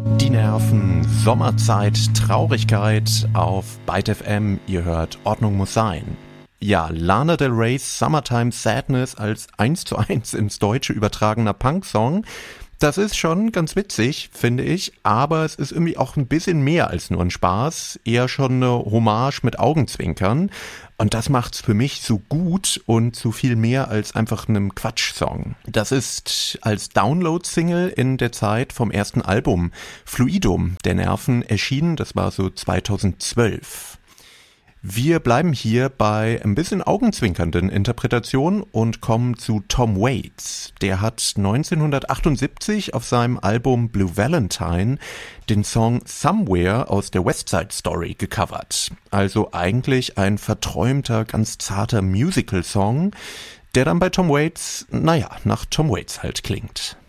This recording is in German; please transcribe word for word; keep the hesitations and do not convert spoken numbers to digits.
Die Nerven, Sommerzeit, Traurigkeit auf Byte F M. Ihr hört Ordnung muss sein. Ja, Lana Del Rey's Summertime Sadness als eins zu eins ins Deutsche übertragener Punksong. Das ist schon ganz witzig, finde ich, aber es ist irgendwie auch ein bisschen mehr als nur ein Spaß, eher schon eine Hommage mit Augenzwinkern. Und das macht's für mich so gut und so viel mehr als einfach einem Quatsch-Song. Das ist als Download-Single in der Zeit vom ersten Album Fluidum der Nerven erschienen, das war so zweitausendzwölf. Wir bleiben hier bei ein bisschen augenzwinkernden Interpretationen und kommen zu Tom Waits. Der hat neunzehnhundertachtundsiebzig auf seinem Album Blue Valentine den Song Somewhere aus der West Side Story gecovert. Also eigentlich ein verträumter, ganz zarter Musical-Song, der dann bei Tom Waits, naja, nach Tom Waits halt klingt.